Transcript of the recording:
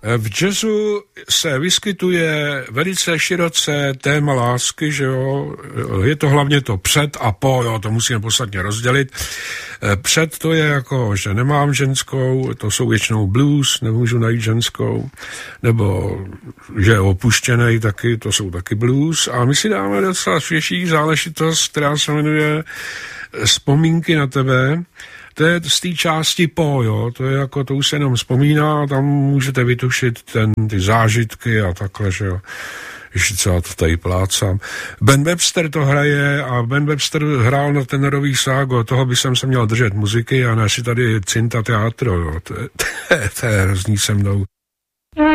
V jazzu se vyskytuje velice široce téma lásky, že jo, je to hlavně to před a po, jo, to musíme podstatně rozdělit. Před to je jako, že nemám ženskou, to jsou většinou blues, nemůžu najít ženskou, nebo že je opuštěnej taky, to jsou taky blues. A my si dáme docela svěžší záležitost, která se jmenuje Vzpomínky na tebe. To je z té části po, jo, to je jako, to už se jenom vzpomíná, tam můžete vytušit ty zážitky a takhle, že jo. Ještě třeba to tady plácám. Ben Webster to hraje a Ben Webster hrál na tenorový ságo, toho by jsem se měl držet muziky a ne si tady cinta teatro, jo. To je hrozný se mnou.